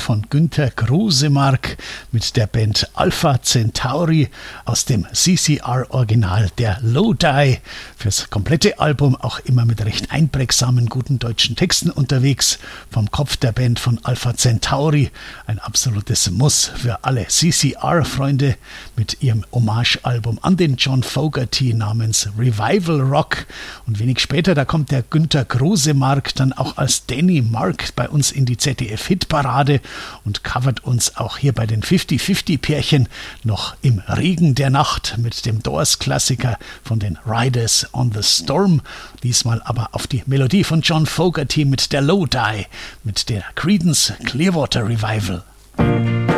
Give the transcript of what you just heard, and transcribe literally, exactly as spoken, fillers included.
von Günter Grusemark mit der Band Alpha Centauri aus dem C C R-Original der Lodi. Fürs komplette Album auch immer mit recht einprägsamen, guten deutschen Texten unterwegs. Vom Kopf der Band von Alpha Centauri ein absolutes Muss für alle C C R-Freunde mit ihrem Hommage-Album an den John Fogerty namens Revival Rock. Und wenig später, da kommt der Günter Grusemark dann auch als Danny Mark bei uns in die Z D F-Hitparade und covert uns auch hier bei den fünfzig fünfzig Pärchen noch im Regen der Nacht mit dem Doors-Klassiker von den Riders on the Storm. Diesmal aber auf die Melodie von John Fogerty mit der Lodi, mit der Creedence Clearwater Revival.